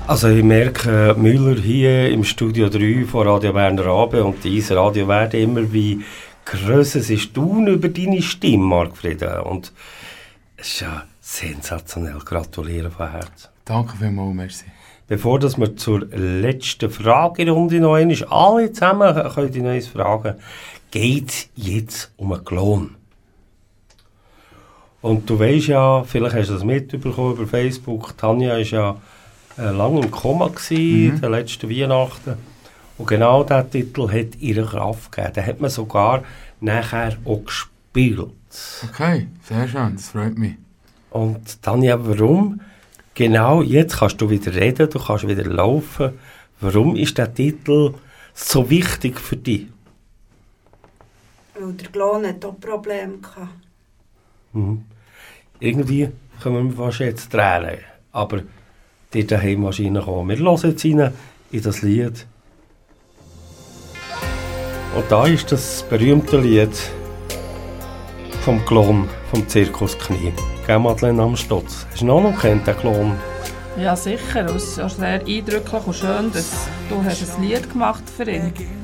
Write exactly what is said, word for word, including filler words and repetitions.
Also ich merke, Müller hier im Studio drei von Radio Berner Abe und dieses Radio werden immer wie grösser ist Staunen über deine Stimme, Margfriede. Und es ist ja sensationell. Gratuliere von Herzen. Danke vielmals, merci. Bevor dass wir zur letzten Fragerunde noch einmal, alle zusammen können die neues fragen, geht es jetzt um einen Klon? Und du weisst ja, vielleicht hast du das mitbekommen über Facebook, Tanja war ja äh, lange im Koma gewesen, mhm. den letzten Weihnachten. Und genau dieser Titel hat ihre Kraft gegeben. Den hat man sogar nachher auch gespielt. Okay, sehr schön, das freut mich. Und Tanja, warum? Genau, jetzt kannst du wieder reden, du kannst wieder laufen. Warum ist der Titel so wichtig für dich? Weil der Klon hat auch Probleme gehabt. Mhm. Irgendwie können wir fast jetzt tränen. Aber die daheim wahrscheinlich auch. Wir hören jetzt rein in das Lied. Und da ist das berühmte Lied vom Klon vom Zirkus Knie. Gell, Madeleine am Stotz? Hast du ihn auch noch kennt, den Klon? Ja, sicher. Es ist sehr eindrücklich und schön, dass du hast ein Lied gemacht für ihn.